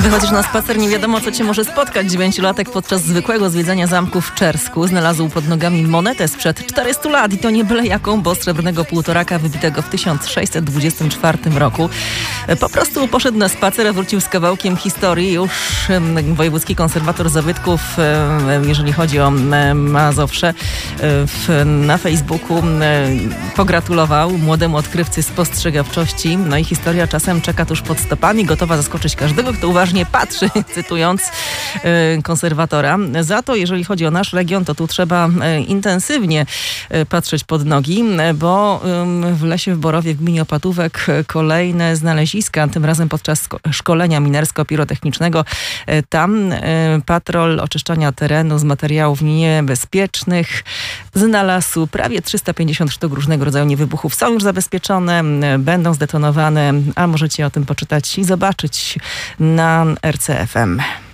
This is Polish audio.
Wychodzisz na spacer, nie wiadomo, co cię może spotkać. 9-latek podczas zwykłego zwiedzania zamku w Czersku znalazł pod nogami monetę sprzed 400 lat i to nie byle jaką, bo srebrnego półtoraka wybitego w 1624 roku. Po prostu poszedł na spacer, a wrócił z kawałkiem historii. Już wojewódzki konserwator zabytków, jeżeli chodzi o Mazowsze, na Facebooku pogratulował młodemu odkrywcy spostrzegawczości. No i historia czasem czeka tuż pod stopami, gotowa zaskoczyć każdego, kto uważnie patrzy, cytując konserwatora. Za to, jeżeli chodzi o nasz region, to tu trzeba intensywnie patrzeć pod nogi, bo w lesie w Borowie w gminie Opatówek kolejne znaleziska, tym razem podczas szkolenia minersko-pirotechnicznego. Tam patrol oczyszczania terenu z materiałów niebezpiecznych znalazł prawie 350 sztuk różnego rodzaju niewybuchów. Są już zabezpieczone, będą zdetonowane, a możecie o tym poczytać i zobaczyć na RCFM.